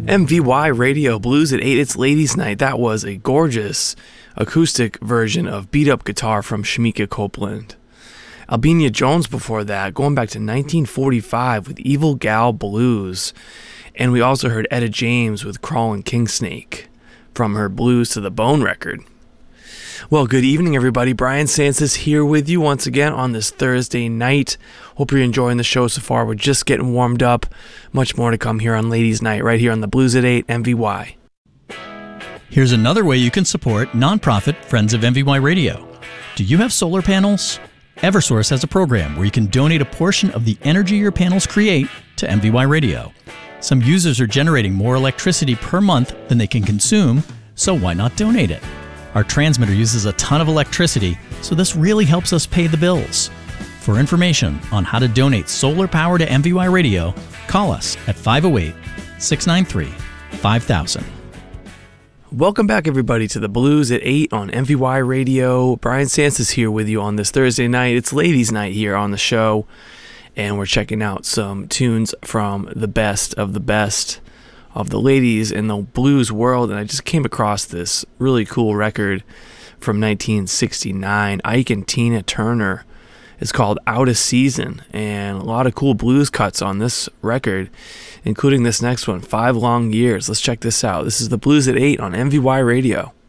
MVY Radio Blues at 8, it's Ladies Night. That was a gorgeous acoustic version of Beat Up Guitar from Shamika Copeland. Albina Jones before that, going back to 1945 with Evil Gal Blues. And we also heard Etta James with Crawlin' Kingsnake from her Blues to the Bone record. Well, good evening, everybody. Brian Sansis here with you once again on this Thursday night. Hope you're enjoying the show so far. We're just getting warmed up. Much more to come here on Ladies Night, right here on the Blues at 8 MVY. Here's another way you can support nonprofit Friends of MVY Radio. Do you have solar panels? Eversource has a program where you can donate a portion of the energy your panels create to MVY Radio. Some users are generating more electricity per month than they can consume, so why not donate it? Our transmitter uses a ton of electricity, so this really helps us pay the bills. For information on how to donate solar power to MVY Radio, call us at 508-693-5000. Welcome back, everybody, to the Blues at 8 on MVY Radio. Brian Sansis here with you on this Thursday night. It's Ladies Night here on the show, and we're checking out some tunes from the best of the ladies in the blues world. And I just came across this really cool record from 1969. Ike and Tina Turner. It's called Out of Season, and a lot of cool blues cuts on this record, including this next one, 5 Long Years. Let's check this out. This is the Blues at 8 on MVY Radio.